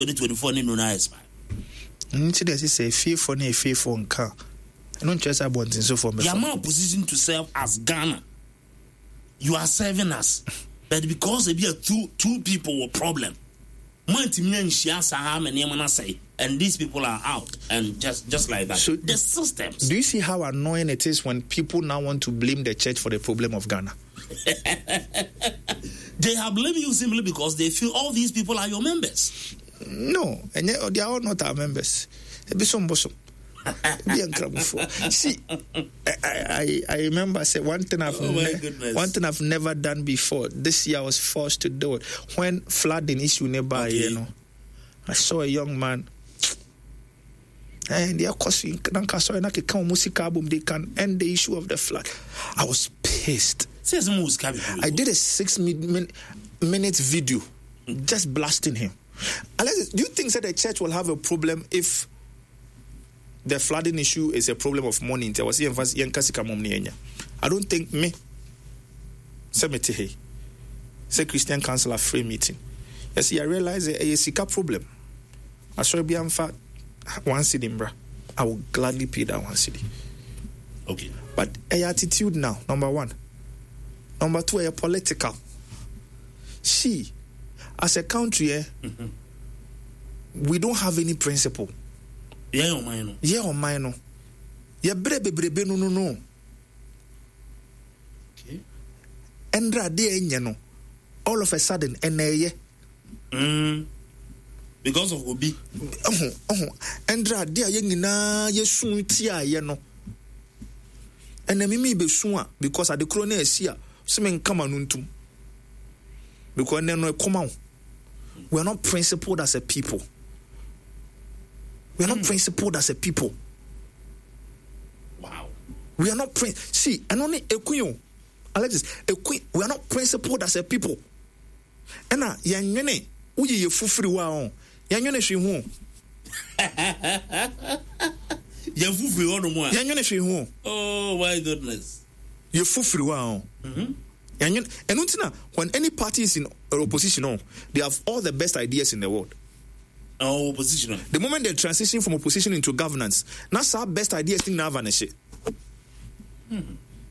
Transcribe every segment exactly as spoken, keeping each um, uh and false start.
twenty twenty-four ni no na expire. Nti dey say faithful na faithful nka. I don't trust about so for me. You are not positioned to serve as Ghana. You are serving us. But because there be two two people with problem. And these people are out and just just like that. So the systems. Do you see how annoying it is when people now want to blame the church for the problem of Ghana? They are blaming you simply because they feel all these people are your members. No, and they are all not our members. Be some bosom. See, I, I I remember say one thing I've oh ne- one thing I've never done before. This year I was forced to do it when flooding issue nearby. Okay. You know, I saw a young man, and they are causing. They can end the issue of the flood. I was pissed. I did a six minute minute video just blasting him. Alex, do you think that the church will have a problem if the flooding issue is a problem of money? I don't think me. Say say Christian Council a free meeting. You see, I realize a sika problem. I saw be amfa one city, bra. I will gladly pay that one city. Okay. But a attitude now, number one. Number two, a political. See, as a country, eh, mm-hmm. we don't have any principle. Yeah, or mine. Yeah, or mine. Yeah, brebe brebe no no no. Okay. Endra de enyano. All of a sudden, eneye. Mm. Because of Obi. Oh, oh. Endra de ayengina yesu tia ye no. Enemi mi be suwa because at the krone esia, semen kama nuntum. Because no come out. We are not principled as a people. We are not mm. principled as a people. Wow. We are not prin- see, and only a queen. Alexis, a queen. We are not principled as a people. And now, yanyene, uye ye fufri wa yanyene shi hu. Ye fufri wa no mo. Yanyene shi hu. Oh my goodness. Ye fufri wa. Mhm. And until when any party is in opposition, they have all the best ideas in the world. Oh, opposition. The moment they transition from opposition into governance, that's our best ideas thing now vanish. Hmm.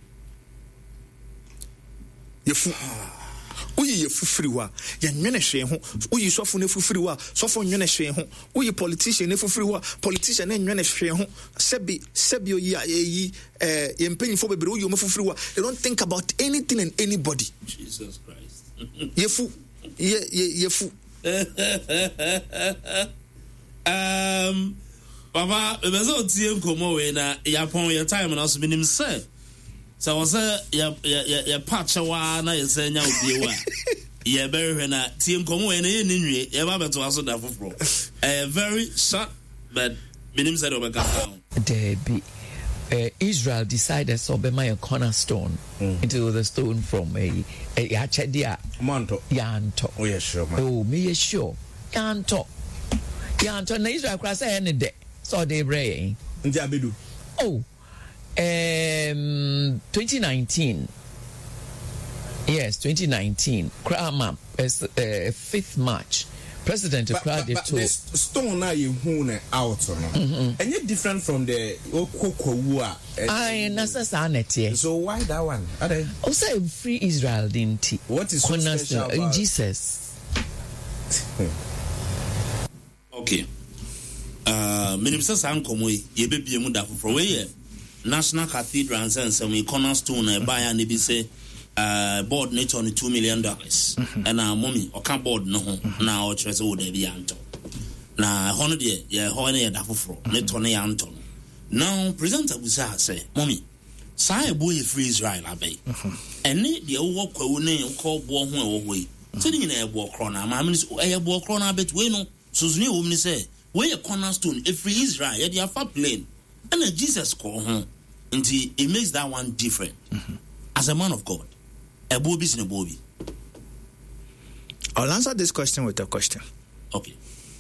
Yefu, uyi yefu friwa. Ya nyene she ho. Uyi sofu ne fu friwa. Sofu nyene she ho. Uyi politician ne fu friwa. Politician ne nyene she ho. Sebi sebi oyi ayi eh yempenyi fo bebre uyi o fu friwa. They don't think about anything and anybody. Jesus Christ. Yefu, ye ye yefu. um, Baba, ebezo tie nkomo we na yapon your time na so minim say. So was a ya ya ya patch wa na yesa nya obie wa. Ye very na tie nkomo we na ye nwie ye ba beto aso da foforo. Eh very short but minim say obeka down. There be Uh, Israel decided so be my cornerstone mm. into the stone from a Yachedia Manto Yanto. Oh, yes, sure. Man. Oh, me sure. Yanto Yanto. Na Israel cross any day. So they bring. Oh, um, twenty nineteen. Yes, twenty nineteen. Krama is uh, fifth March. President but, but, but the stone now you hune out no mm-hmm. and yet different from the okokowua I nasa sanete. So why that one? Are oh say free Israel didn't. What is so special about Jesus? Okay. Uh minimum san komo ye bebie mu da foforo we National Cathedral and some cornerstone e buy and be say Uh, board net on two million dollars, mm-hmm. and our mommy or can board no mm-hmm. now or treasure would be anto. Now, hundred year, yeah, honey at Afro, net on Anton. Now, presenter will say, Mommy, say boy free Israel, I bay, and need the old walk name called Born away. Sitting in a walk corner, my minister, a walk corner, bet we know. Susan, woman say, where a cornerstone, a free Israel, yet you have a plane, and a Jesus call home until it makes that one different mm-hmm. as a man of God. A bobby is a bobby. I'll answer this question with a question. Okay.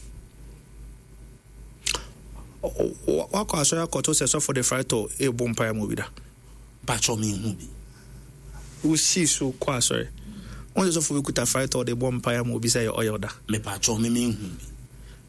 What can I say? For the fright or a bumpire movie? Patch me movie. We see so quite sorry. Only so we could have fright or the bumpire movie say or other. Me patch me movie.